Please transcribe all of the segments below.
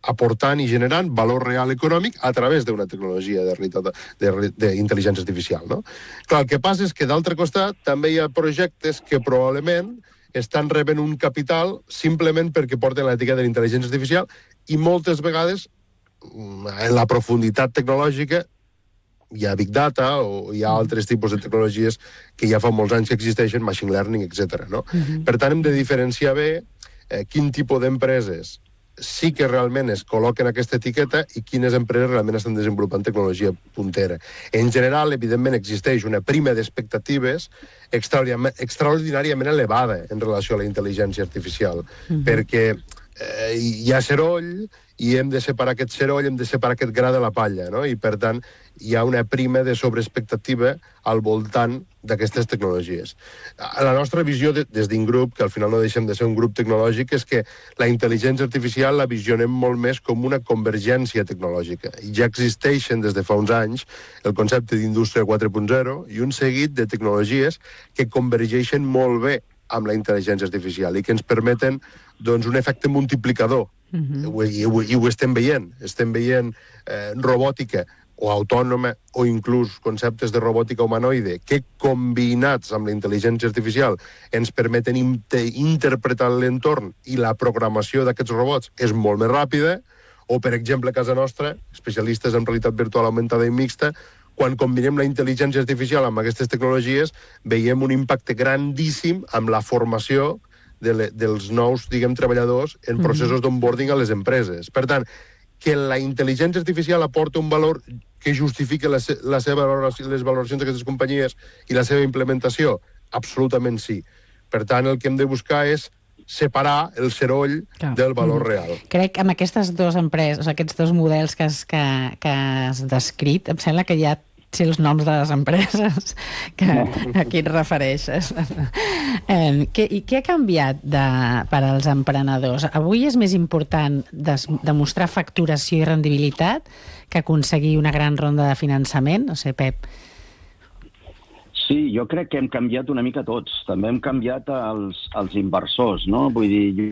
aportant i generant valor real econòmic a través d'una tecnologia d'intel·ligència artificial, no? Clar, el que passa és que, d'altre costat, també hi ha projectes que probablement estan rebent un capital simplement perquè porten l'ètica de l'intel·ligència artificial i moltes vegades, en la profunditat tecnològica, hi ha Big Data o hi ha altres tipus de tecnologies que ja fa molts anys que existeixen, machine learning, etc. No? Per tant, hem de diferenciar bé quin tipus d'empreses sí que realment es col·loquen aquesta etiqueta i quines empreses realment estan desenvolupant tecnologia puntera. En general, evidentment, existeix una prima d'expectatives extraordinàriament elevada en relació a la intel·ligència artificial, perquè hi ha seroll i hem de separar aquest seroll, hem de separar aquest gra de la palla, no? I, per tant, hi ha una prima de sobreexpectativa al voltant d'aquestes tecnologies. La nostra visió des d'Ingrup, que al final no deixem de ser un grup tecnològic, és que la intel·ligència artificial la visionem molt més com una convergència tecnològica. I ja existeixen des de fa uns anys el concepte d'indústria 4.0 i un seguit de tecnologies que convergeixen molt bé amb la intel·ligència artificial i que ens permeten un efecte multiplicador. I ho estem veient. Estem veient robòtica o autònoma o inclús conceptes de robòtica humanoide que, combinats amb la intel·ligència artificial, ens permeten interpretar l'entorn i la programació d'aquests robots és molt més ràpida, o, per exemple, a casa nostra, especialistes en realitat virtual augmentada i mixta, quan combinem la intel·ligència artificial amb aquestes tecnologies, veiem un impacte grandíssim amb la formació dels nous, treballadors en processos d'onboarding a les empreses. Per tant, que la intel·ligència artificial aporta un valor que justifiqui les valoracions d'aquestes companyies i la seva implementació? Absolutament sí. Per tant, el que hem de buscar és separar el seroll del valor real. Crec que amb aquestes dues empreses, aquests dos models que has descrit, em sembla que ja sé els noms de les empreses a qui et refereixes. I què ha canviat per als emprenedors? Avui és més important demostrar facturació i rendibilitat que aconseguir una gran ronda de finançament? No sé, Pep. Sí, jo crec que hem canviat una mica tots. També hem canviat els inversors, no? Vull dir,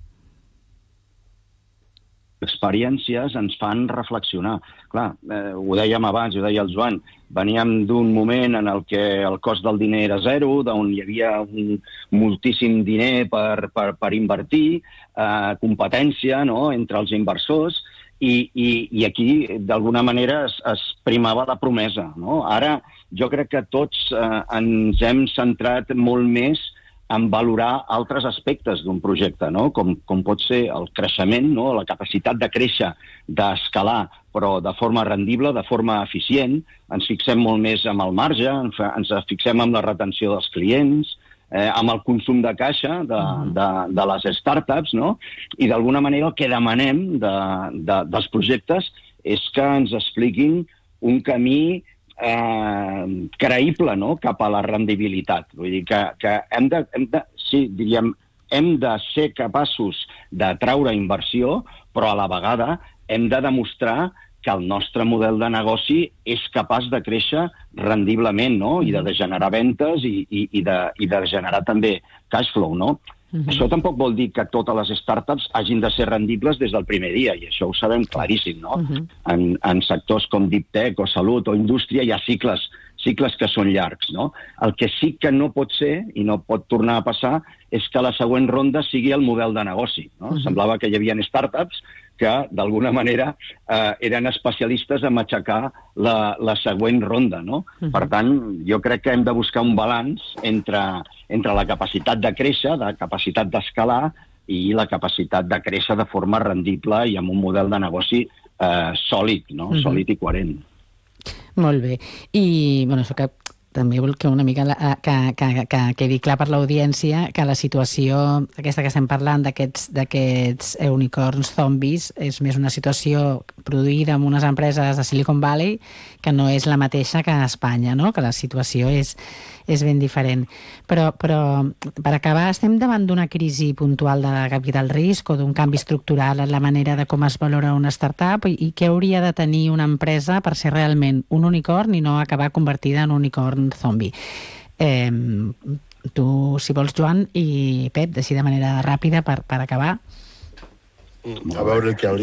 experiències ens fan reflexionar. Clar, ho dèiem abans, ho deia el Joan, veníem d'un moment en el que el cost del diner era zero, on hi havia moltíssim diner per invertir, competència, no?, entre els inversors, i aquí, d'alguna manera, es primava la promesa, no? Ara, jo crec que tots ens hem centrat molt més en valorar altres aspectes d'un projecte, no? Com pot ser el creixement, no? La capacitat de créixer, d'escalar, però de forma rendible, de forma eficient. Ens fixem molt més en el marge, ens fixem en la retenció dels clients, amb el consum de caixa de les startups, no? I d'alguna manera el que demanem dels projectes és que ens expliquin un camí creïble, no?, cap a la rendibilitat. Vull dir que hem de ser capaços d'atraure inversió, però a la vegada hem de demostrar que el nostre model de negoci és capaç de créixer rendiblement, no?, i de generar ventes i de generar també cash flow, no? Això tampoc vol dir que totes les startups hagin de ser rendibles des del primer dia, i això ho sabem claríssim, no? En sectors com Deep Tech o Salut o Indústria hi ha cicles que són llargs, no? El que sí que no pot ser, i no pot tornar a passar, és que la següent ronda sigui el model de negoci, no? Semblava que hi havia startups que, d'alguna manera, eren especialistes en aixecar la següent ronda, no? Per tant, jo crec que hem de buscar un balanç entre la capacitat de créixer, la capacitat d'escalar i la capacitat de créixer de forma rendible i amb un model de negoci sòlid, no? Sòlid i coherent. Molt bé. I, bueno, això que també vol que una mica que quedi clar per l'audiència que la situació aquesta que estem parlant d'aquests unicorns zombis és més una situació produïda en unes empreses de Silicon Valley que no és la mateixa que a Espanya, no? Que la situació és ben diferent. Però per acabar, estem davant d'una crisi puntual de capital risc o d'un canvi estructural en la manera de com es valora una startup i què hauria de tenir una empresa per ser realment un unicorn i no acabar convertida en un unicorn zombi. Tu, si vols, Joan, i Pep, així de manera ràpida per acabar. A veure el que hauria